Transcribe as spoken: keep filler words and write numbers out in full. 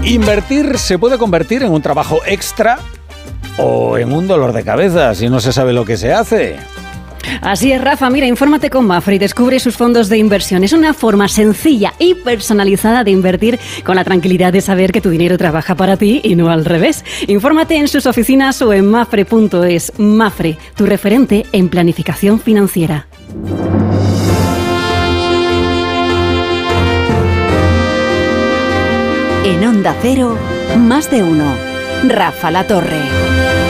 Invertir se puede convertir en un trabajo extra o en un dolor de cabeza si no se sabe lo que se hace. Así es, Rafa. Mira, infórmate con Mapfre y descubre sus fondos de inversión. Es una forma sencilla y personalizada de invertir con la tranquilidad de saber que tu dinero trabaja para ti y no al revés. Infórmate en sus oficinas o en mapfre punto es. Mapfre, tu referente en planificación financiera. En Onda Cero, más de uno. Rafa La Torre.